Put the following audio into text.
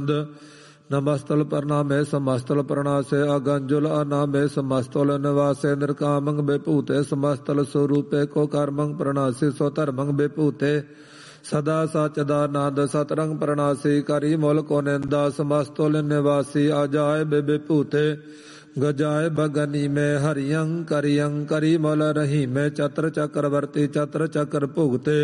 ਨਮਸਤਲ ਪ੍ਰਣਾਮੇ ਸਮਸਤਲ ਪ੍ਰਣਾਸੇ ਅਗੰਜੁਲ ਅਨਾਮੇ ਸਮਸਤਲ ਨਿਵਾਸੇ ਨਿਰਕਾਮੰ ਬੇਭੂਤੇ ਸਮਸਤਲ ਸਰੂਪੇ ਕੋ ਕਰਮੰ ਪ੍ਰਣਾਸੀ ਸੋ ਧਰਮੰ ਬੇਭੂਤੇ ਸਦਾ ਸਚਦਾਨੰਦ ਸਤਰੰਗ ਪ੍ਰਣਾਸੀ ਕਰੀ ਮੁਲ ਕੋ ਨਿੰਦਾ ਸਮਸਤਲ ਨਿਵਾਸੀ ਅਜਾਏ ਬੇਭੂਤੇ ਗਜਾਏ ਬਗਨੀ ਮੈਂ ਹਰਿਯੰ ਕਰਿਯੰ ਕਰੀ ਮੁਲ ਰਹੀਮੇ ਚਤਰ ਚਕਰਵਰਤੀ ਚਤਰ ਚਕਰ ਭੁਗਤੇ